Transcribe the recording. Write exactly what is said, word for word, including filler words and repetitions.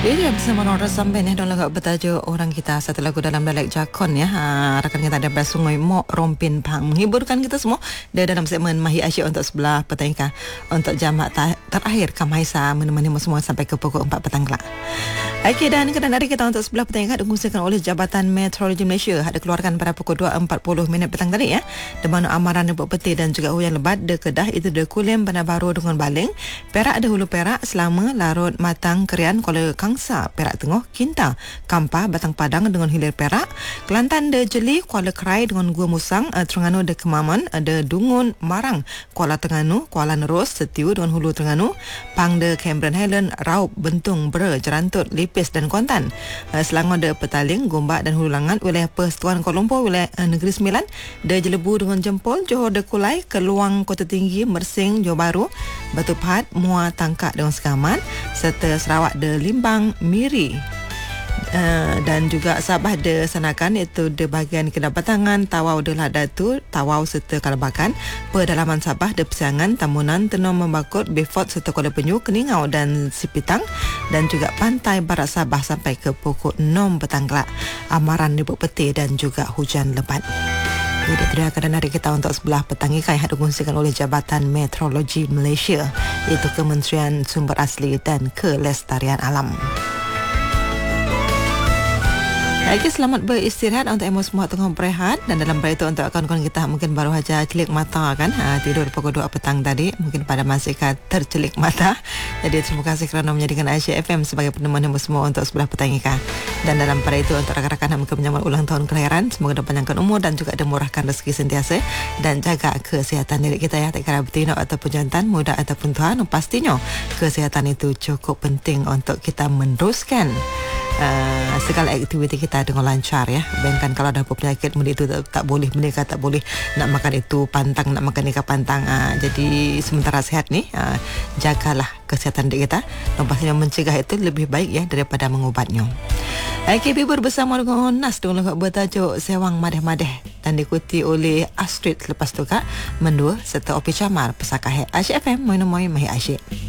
Ini bersama Nora Samben ya, dalam lagu bertajuk Orang Kita, satu lagu dalam dialek Jakon ya. Ha, rakan kita ada Bersungai Mok Rompin Pang menghiburkan kita semua dia dalam segmen Mahir Asyik untuk sebelah petang ika. Untuk jam ta- terakhir Kamaisa menemani semua sampai ke pukul empat petang kelak. Okey, dan kedan dari kita untuk sebelah petang ika dikongsikan oleh Jabatan Meteorologi Malaysia. Ada keluarkan pada pukul dua empat puluh minit petang tadi ya. Di mana amaran nebuk peti dan juga hujan lebat de Kedah itu de Kulim Bandar Baru dengan Baling. Perak ada Hulu Perak selama Larut Matang Kerian Kuala Kangsa, Perak Tengah, Kinta, Kampar, Batang Padang dengan Hilir Perak, Kelantan de Jeli, Kuala Kerai dengan Gua Musang, uh, Terengganu de Kemaman, ada Dungun, Marang, Kuala Terengganu, Kuala Nerus, Setiu dengan Hulu Terengganu, Pang de Cameron Highland, Raup, Bentung, Bera, Jerantut, Lipis dan Kuantan. Uh, Selangor de Petaling, Gombak dan Hulu Langat, wilayah Persekutuan Kuala Lumpur, wilayah uh, Negeri Sembilan, de Jelebu dengan Jempol, Johor de Kulai, Keluang, Kota Tinggi, Mersing, Johor Bahru, Batu Pahat, Muar Tangkak dengan Sekamat, serta Sarawak de Limbang, Miri. Uh, dan juga Sabah de Sanakan iaitu de bahagian Kedapatangan, Tawau de Ladatu, Tawau serta Kalabakan, Pedalaman Sabah de Pesiangan, Tamunan, Tenom Membakut, Beaufort serta Kuala Penyu, Keningau dan Sipitang, dan juga Pantai Barat Sabah sampai ke pukul enam petang kelak. Amaran nebuk peti dan juga hujan lebat. Jadi itu dia keadaan hari kita untuk sebelah petang ikai yang dikongsikan oleh Jabatan Meteorologi Malaysia, iaitu Kementerian Sumber Asli dan Kelestarian Alam. Lagi selamat beristirahat untuk emo semua tengah berehat, dan dalam perih itu untuk kawan-kawan kita mungkin baru saja celik mata kan, ha, tidur pukul dua petang tadi, mungkin pada masih tercelik mata. Jadi terima kasih kerana menjadikan Aisyah F M sebagai peneman emo semua untuk sebelah petang ika. Dan dalam perih itu untuk rakan-rakan yang mungkin menyambut ulang tahun kelahiran, semoga dipanjangkan umur dan juga dimurahkan rezeki sentiasa, dan jaga kesihatan diri kita ya, tak kira betina ataupun jantan, muda ataupun tuan. Pastinya kesihatan itu cukup penting untuk kita meneruskan Uh, segala aktiviti kita dengan lancar ya. Bayangkan kalau ada penyakit benda itu tak, tak boleh, benda tak boleh, nak makan itu pantang, nak makan ikan pantang. Uh, jadi sementara sehat ni, uh, jagalah kesihatan diri kita, dan pastinya mencegah itu lebih baik ya daripada mengubatnya. I K B bersama dengan Nas dengan lagu bertajuk Sewang Madeh-Madeh, dan diikuti oleh Astrid lepas tu Kak Mendua serta Opi Camar Pesakah Asyik F M. Moin-moin Mahir Asyik.